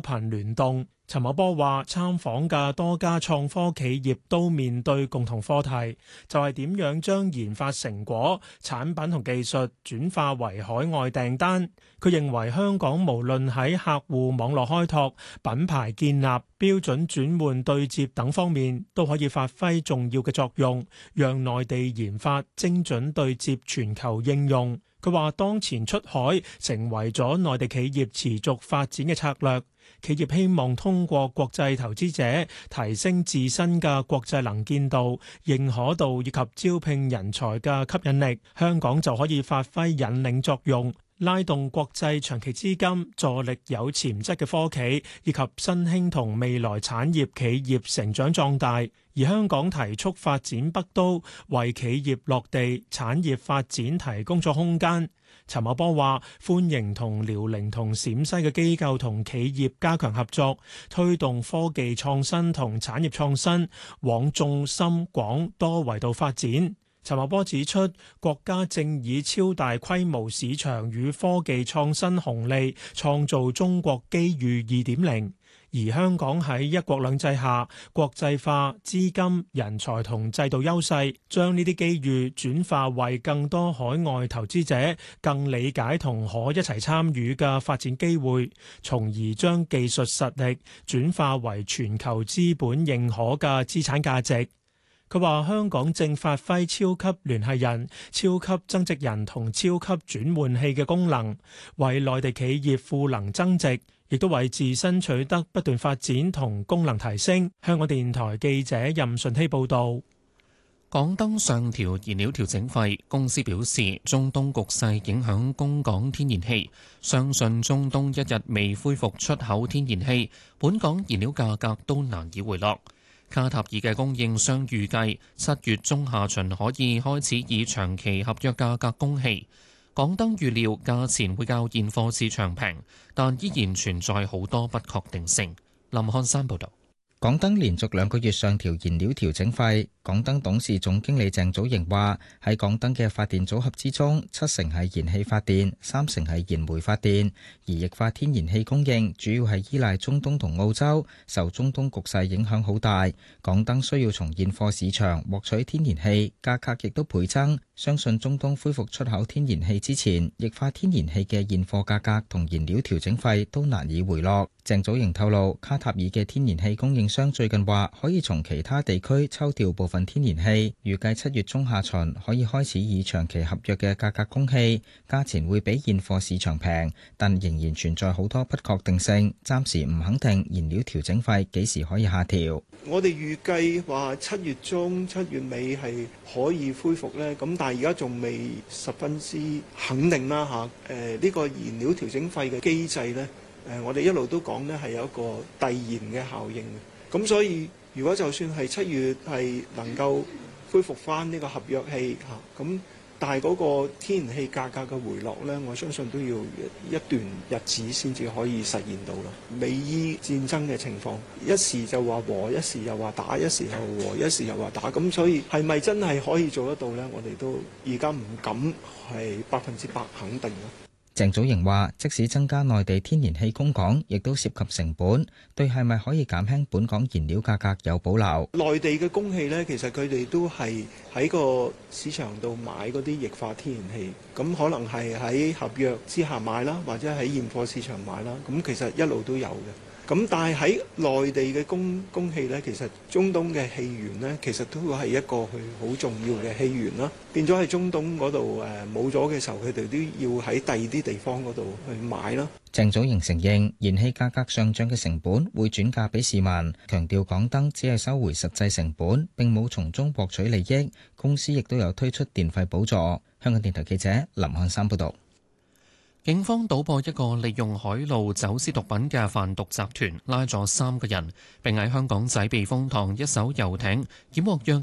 頻聯動。陳茂波話：參訪嘅多家創科企業都面對共同課題，就係點樣將研發成果、產品同技術轉化為海外訂單。佢認為香港無論喺客戶網絡開拓、品牌建立、標準轉換對接等方面，都可以發揮重要嘅作用，讓內地研發精準對接全球應用。佢話：當前出海成為咗內地企業持續發展嘅策略。企業希望通過國際投資者提升自身嘅國際能見度、認可度以及招聘人才嘅吸引力，香港就可以發揮引領作用，拉動國際長期資金，助力有潛質嘅科企以及新興同未來產業企業成長壯大。而香港提速發展北都，為企業落地產業發展提供咗空間。陳茂波話：歡迎同遼寧同陝西嘅機構同企業加強合作，推動科技創新同產業創新往眾深廣多維度發展。陳茂波指出，國家正以超大規模市場與科技創新紅利，創造中國機遇2.0。而香港喺一國兩制下，國際化、資金、人才同制度優勢，將呢啲機遇轉化為更多海外投資者更理解同可一齊參與嘅發展機會，從而將技術實力轉化為全球資本認可嘅資產價值。佢話：香港正發揮超級聯繫人、超級增值人同超級轉換器嘅功能，為內地企業賦能增值，亦都為自身取得不斷發展同功能提升。香港電台記者任順希報導。 港燈上調燃料調整費，公司表示中東局勢影響供港天然氣，相信中東一日未恢復出口天然氣，本港燃料價格都難以回落。卡塔爾嘅供應商預計7月中下旬可以開始以長期合約價格供氣。港燈預料價錢會較現貨市場平，但依然存在好多不確定性。林漢山報導。 港燈連續2個月上調燃料調整費。港燈董事總經理鄭祖瑩話：喺港燈嘅發電組合之中，7成係燃氣發電，3成係燃煤發電。而液化天然氣供應主要係依賴中東同澳洲，受中東局勢影響好大。港燈需要從現貨市場獲取天然氣，價格亦都倍增。相信中東恢復出口天然氣之前，液化天然氣嘅現貨價格同燃料調整費都難以回落。鄭祖瑩透露，卡塔爾嘅天然氣供應商最近話可以從其他地區抽調部分天然氣，預計7月中下旬可以開始以長期合約嘅價格供氣，價錢會比現貨市場平，但仍然存在好多不確定性，暫時唔肯定燃料調整費幾時可以下調。 我哋預計話7月中、7月尾係可以恢復呢，咁但係而家仲未十分之肯定啦嚇。呢個燃料調整費嘅機制呢，我哋一路都講呢係有一個遞延嘅效應嘅，咁所以如果就算係7月係能夠恢復翻呢個合約氣嚇，咁但係嗰個天然氣價格嘅回落呢，我相信都要一段日子先至可以實現到啦。美伊戰爭嘅情況，一時就話和，一時又話打，一時又和，一時又話打，咁所以係咪真係可以做得到呢？我哋都而家唔敢係100%肯定咯。 鄭祖瑩話：即使增加內地天然氣供港，亦都涉及成本，對係咪可以減輕本港燃料價格有保留。 內地嘅供氣呢，其實佢哋都係喺個市場度買嗰啲液化天然氣，咁可能係喺合約之下買啦，或者喺現貨市場買啦，咁其實一路都有嘅。咁但係喺內地嘅供氣呢，其實中東嘅氣源呢，其實都係一個佢好重要嘅氣源啦。變咗喺中東嗰度冇咗嘅時候，佢哋都要喺第二啲地方嗰度去買啦。 鄭祖瑩承認燃氣價格上漲嘅成本會轉嫁俾市民，強調港燈只係收回實際成本，並冇從中獲取利益。公司亦都有推出電費補助。香港電台記者林漢山報導。 警方搗破一個利用海路走私毒品嘅販毒集團，拉咗3個人，並喺香港仔避風塘一艘遊艇檢獲約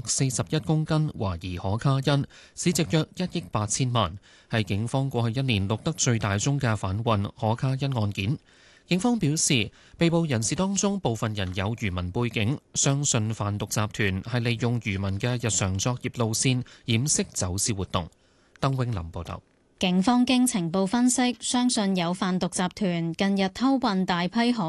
241公斤懷疑可卡因，市值約1億8千萬，係警方過去1年錄得最大宗嘅販運可卡因案件。警方表示，被捕人士當中部分人有漁民背景，相信販毒集團係利用漁民嘅日常作業路線掩飾走私活動。鄧永林報道。 警方經情報分析，相信有販毒集團近日偷運大批可